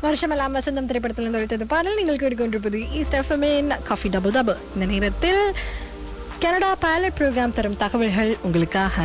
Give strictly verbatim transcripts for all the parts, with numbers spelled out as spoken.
வருஷமெல்லாம் வசந்தம் திரைப்படத்தில் நுழைத்தது பாடல் நீங்கள் கேட்டுக்கொண்டிருப்பது ஈஸ்ட் எஃப்எம்மின் காஃபி டபுள் டபுள். இந்த நேரத்தில் கனடா பைலட் ப்ரோக்ராம் தரும் தகவல்கள் உங்களுக்காக.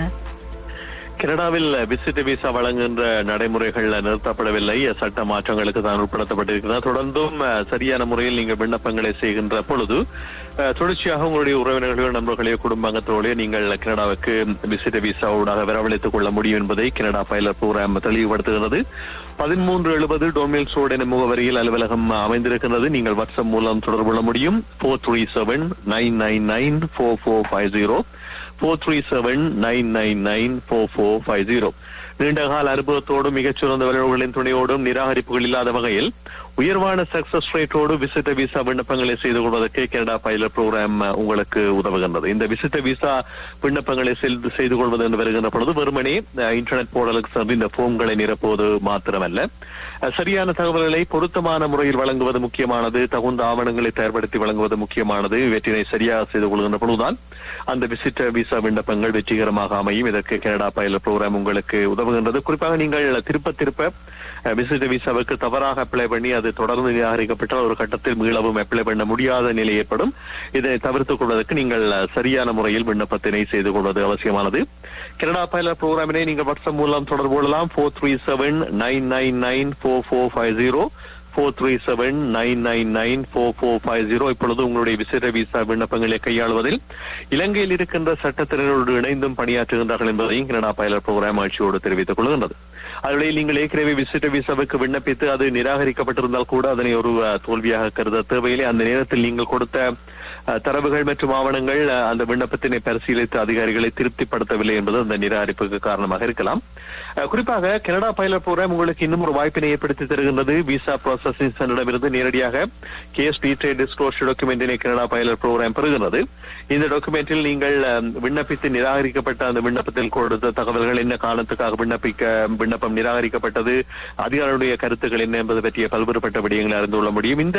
கனடாவில் விசிட் விசா வழங்குகின்ற நடைமுறைகள் நிறுத்தப்படவில்லை. சட்ட மாற்றங்களுக்கு தான் உட்படுத்தப்பட்டிருக்கிறது. தொடர்ந்தும் சரியான முறையில் நீங்கள் விண்ணப்பங்களை செய்கின்ற பொழுது தொடர்ச்சியாக உங்களுடைய உறவினர்களையோ நண்பர்களையோ குடும்பங்களோடய நீங்கள் கனடாவுக்கு விசிட் விசா ஊடாக வரவழைத்துக் கொள்ள முடியும் என்பதை கனடா பைலட் ப்ரோக்ராம் தெளிவுபடுத்துகிறது. பதிமூன்று எழுபது டோமில் சோட் என முகவரியில் அலுவலகம் அமைந்திருக்கிறது. நீங்கள் வாட்ஸ்அப் மூலம் தொடர்பு கொள்ள முடியும். போர் three seven nine nine nine போர் போர் ஃபைவ் ஜீரோ போர் three seven nine nine nine போர் போர் ஃபைவ் ஜீரோ. நீண்டகால அனுபவத்தோடும் மிகச்சிறந்த வல்லுநர்களின் துணையோடும் நிராகரிப்புகள் இல்லாத வகையில் உயர்வான சக்சஸ் ரேட்டோடு விசிட்ட விசா விண்ணப்பங்களை செய்து கொள்வதற்கு கனடா பைலட் ப்ரோக்ராம் உங்களுக்கு உதவுகின்றது. இந்த விசிட்ட விசா விண்ணப்பங்களை செய்து கொள்வது என்று வருகின்ற பொழுது வெறுமனே இன்டர்நெட் போர்டலுக்கு சென்று இந்த போம்களை நிரப்புவது மாத்திரமல்ல, சரியான தகவல்களை பொருத்தமான முறையில் வழங்குவது முக்கியமானது. தகுந்த ஆவணங்களை தயார்படுத்தி வழங்குவது முக்கியமானது. இவற்றினை சரியாக செய்து கொள்கின்ற பொழுதுதான் அந்த விசிட்ட விசா விண்ணப்பங்கள் வெற்றிகரமாக அமையும். இதற்கு கனடா பைலட் ப்ரோக்ராம் உங்களுக்கு உதவுகின்றது. குறிப்பாக நீங்கள் திருப்ப திருப்ப விசிட்ட விசாவுக்கு தவறாக அப்ளை பண்ணி அது தொடர்ந்து நிராகரிக்கப்பட்டால் ஒரு கட்டத்தில் மீளவும் அப்ளை பண்ண முடியாத நிலை ஏற்படும். இதனை தவிர்த்துக் கொள்வதற்கு நீங்கள் சரியான முறையில் விண்ணப்பத்தினை செய்து கொள்வது அவசியமானது. கனடா பைலட் ப்ரோக்ராமினை நீங்கள் வாட்ஸ்அப் மூலம் தொடர்பு கொள்ளலாம். போர் three seven nine nine nine போர் போர் ஃபைவ் ஜீரோ போர் three seven nine nine nine போர் போர் ஃபைவ் ஜீரோ. இப்பொழுது உங்களுடைய விசிட்ட விசா விண்ணப்பங்களை கையாளுவதில் இலங்கையில் இருக்கின்ற சட்டத்தினரோடு இணைந்தும் பணியாற்றுகின்றார்கள் என்பதையும் கனடா பைலட் ப்ரோக்ராம் ஆட்சியோடு தெரிவித்துக் கொள்கின்றது. அதுவே நீங்கள் ஏற்கனவே விசிட்ட விசாவுக்கு விண்ணப்பித்து அது நிராகரிக்கப்பட்டிருந்தால் கூட அதனை ஒரு தோல்வியாக கருத தேவையில்லை. அந்த நேரத்தில் நீங்கள் கொடுத்த தரவுகள் மற்றும் ஆவணங்கள் அந்த விண்ணப்பத்தினை பரிசீலித்து அதிகாரிகளை திருப்திப்படுத்தவில்லை என்பது அந்த நிராகரிப்புக்கு காரணமாக இருக்கலாம். குறிப்பாக கனடா பைலட் ப்ரோக்ராம் உங்களுக்கு இன்னும் ஒரு வாய்ப்பினை ஏற்படுத்தி தருகின்றது. விசா ப்ராசஸிங் சென்டரிடமிருந்து நேரடியாக case detail disclosure டாக்குமெண்டினை Canada pilot program பெறுகிறது. இந்த டாக்குமெண்டில் நீங்கள் விண்ணப்பித்து நிராகரிக்கப்பட்ட அந்த விண்ணப்பத்தில் கொடுத்த தகவல்கள், என்ன காரணத்துக்காக விண்ணப்பிக்க விண்ணப்பம் நிராகரிக்கப்பட்டது, அதிகாரிகளுடைய கருத்துக்கள் என்ன என்பது பற்றிய பல்வேறுபட்ட விடயங்களை அறிந்து கொள்ள முடியும். இந்த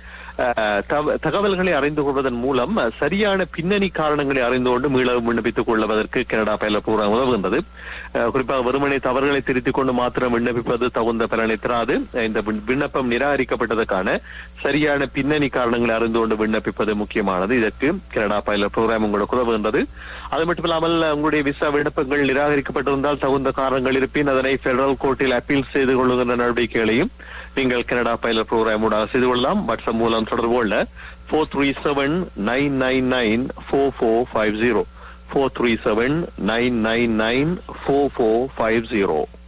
தகவல்களை அறிந்து கொள்வதன் மூலம் சரியான பின்னணி காரணங்களை அறிந்து கொண்டு மீளவும் விண்ணப்பித்துக் கொள்வதற்கு கனடா பைலட் ப்ரோக்ராம் உதவுகின்றது. குறிப்பாக வெறுமனை தவறுகளை திருத்திக் கொண்டு மாத்திரம் விண்ணப்பிப்பது தகுந்த பலனை தராது. இந்த விண்ணப்பம் நிராகரிக்கப்பட்டதற்கான சரியான பின்னணி காரணங்களை அறிந்து கொண்டு விண்ணப்பிப்பது முக்கியமானது. இதற்கு கனடா பைலட் ப்ரோக்ராம் உங்களுக்கு உதவுகின்றது. அது மட்டுமில்லாமல் உங்களுடைய விசா விண்ணப்பங்கள் நிராகரிக்கப்பட்டிருந்தால் தகுந்த காரணங்கள் இருப்பின் அதனை பெடரல் கோர்ட்டில் அப்பீல் செய்து கொள்ளுகின்ற நடவடிக்கைகளையும் நீங்கள் கனடா பைலட் ப்ரோக்ராம் ஊடாக செய்து கொள்ளலாம். வாட்ஸ்அப் மூலம் தொடர்பு கொள்ள போர் three seven nine nine nine போர் போர் ஃபைவ் ஜீரோ போர் three seven nine nine nine போர் போர் ஃபைவ் ஜீரோ.